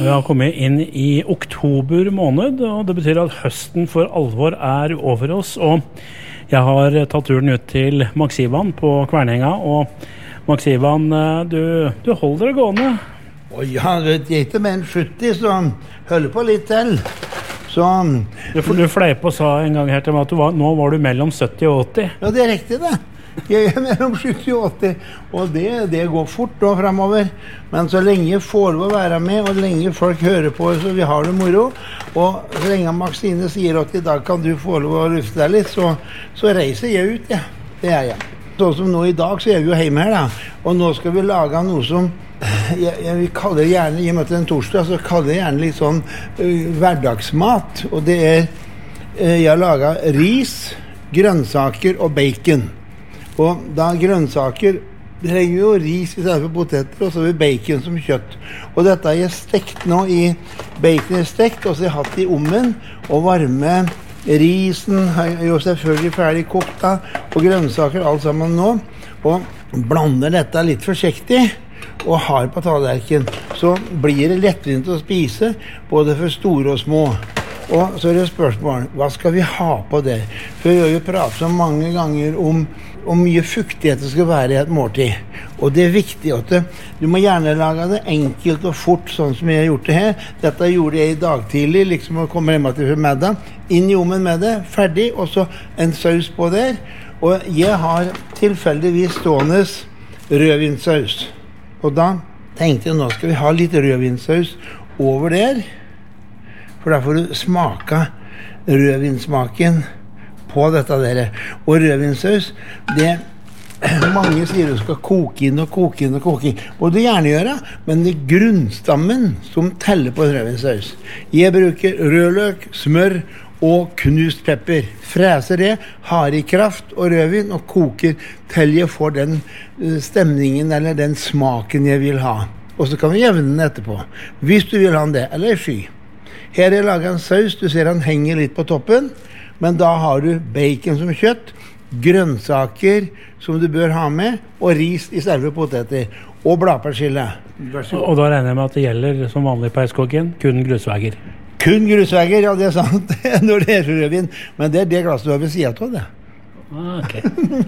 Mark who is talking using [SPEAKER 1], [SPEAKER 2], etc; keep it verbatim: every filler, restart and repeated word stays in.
[SPEAKER 1] Vi har kommet inn i oktober måned, og det betyr at høsten for alvor er over oss. Og jeg har tatt turen ut til Maxivan på Kvernenga, og Maxivan, du, du holder det gående.
[SPEAKER 2] Å ja, vet jeg ikke mer enn sytti, så holder på litt til. Så,
[SPEAKER 1] du, du fleip og sa en gang her til meg at du var, nå var du mellom sytti og åtti.
[SPEAKER 2] Ja, det er riktig det. Jeg er mellom sytti og åtti, og det, det går fort da fremover. Men så lenge får vi være med, og lenge folk hører på, så vi har det moro. Og så lenge Maxine sier at i dag kan du få lov å lufte deg litt, så, så reiser jeg ut, ja. Det er jeg. Sånn som nå i dag, så er vi jo hjemme her da. Og nå skal vi lage noe som, jeg, jeg vil kalle det gjerne, i og med at det er en torsdag, så kaller jeg gjerne litt sånn uh, hverdagsmat. Og det er, uh, jeg har laget ris, grønnsaker og bacon. Og da grønnsaker trenger vi jo ris i stedet for poteter, og så har vi bacon som kjøtt. Og dette er jeg stekt nå i bacon er stekt, og så har jeg hatt i ovnen og varme risen, er jo selvfølgelig ferdig kokt da, og grønnsaker alt sammen nå. Og blander dette litt forsiktig og har på tallerken. Så blir det lettvint å spise, både for store og små. Og så er det spørsmål, hva skal vi ha på det? For vi har jo pratet så mange ganger om hvor mye fuktighet det skal være i et måltid. Og det er viktig at det, du må gjerne lage det enkelt og fort, sånn som jeg har gjort det her. Dette gjorde jeg i dag tidlig, liksom å komme hjemme til middag. Inn i ovnen med det, ferdig, og så en saus på der. Og jeg har tilfeldigvis stående rødvinsaus. Og da tenkte jeg, nå skal vi ha litt rødvinsaus over der. For da får du smake rødvinsmaken på dette der. Og rødvinsaus, det mange sier du skal koke inn og koke inn og koke inn. Må du gjerne gjøre, men det er grunnstammen som teller på rødvinsaus. Jeg bruker rødløk, smør og knust pepper. Freser det, har i kraft og rødvin og koker til jeg får den stemningen eller den smaken jeg vil ha. Og så kan vi jevne den etterpå, hvis du vil ha det, eller sky. Her er laget en saus, du ser han henger litt på toppen, men da har du bacon som kjøtt, grønnsaker som du bør ha med, og ris i stedet for poteter, og bladpersille.
[SPEAKER 1] Og da regner jeg med at det gjelder som vanlig på Eiskokken, kun grusveger.
[SPEAKER 2] Kun grusveger, ja det er sant, når det er rødvin, men det er det glasset du har ved siden av det.
[SPEAKER 1] Ah, ok.